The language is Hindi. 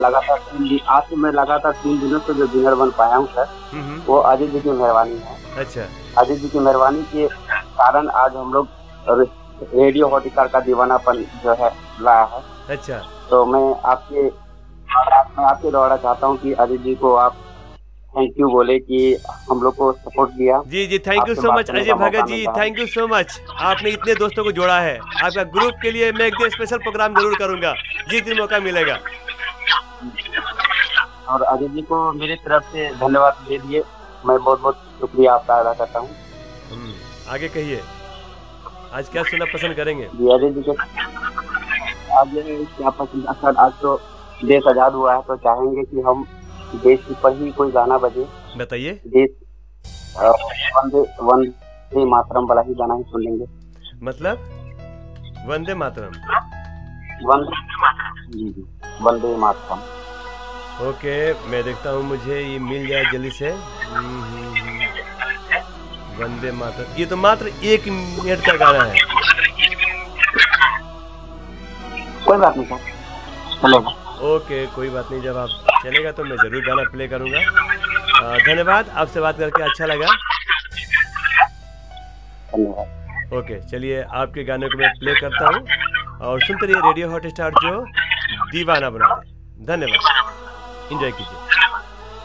लगातार आज से मैं लगातार 3 दिनों से जो विनर बन पाया हूँ सर, वो अजय जी की मेहरबानी है। अच्छा, अजय जी की मेहरबानी के कारण आज हम लोग रेडियो हॉर्टिकल्चर का दीवानापन जो है लाया है। अच्छा, तो मैं आपके द्वारा चाहता हूँ कि अजय जी को आप थैंक यू बोले कि हम लोग को सपोर्ट दिया। जी जी, थैंक यू आपसे सो बात मच करने अजय का मौका भगत जी, मिला है। Thank you so much. आपने इतने दोस्तों को जोड़ा है। आपका ग्रुप के लिए मैं एक दिन स्पेशल प्रोग्राम जरूर करूंगा जिस दिन मौका मिलेगा। और अजय जी को मेरी तरफ से धन्यवाद दे दिए। मैं बहुत बहुत शुक्रिया आपका अदा करता हूँ। आगे कहिए, आज क्या सुनना पसंद करेंगे? जी अजय जी के आज क्या पसंद सर, आज तो देश आजाद हुआ है तो चाहेंगे कि हम देश पर ही कोई गाना बजे। बताइए। देश वंदे वंदे मातरम वाला ही गाना ही सुन लेंगे। मतलब वंदे मातरम। जी वंदे मातरम। ओके, मैं देखता हूँ मुझे ये मिल जाए जल्दी से। वंदे मातरम, ये तो मात्र 1 मिनट का गाना है। कोई बात नहीं सर, चलेगा। ओके, कोई बात नहीं, जब आप चलेगा तो मैं ज़रूर गाना प्ले करूँगा। धन्यवाद, आपसे बात करके अच्छा लगा। धन्यवाद। ओके, चलिए आपके गाने को मैं प्ले करता हूँ और सुनते रहिए रेडियो हॉटस्टार जो दीवाना बना दे। धन्यवाद, एंजॉय कीजिए।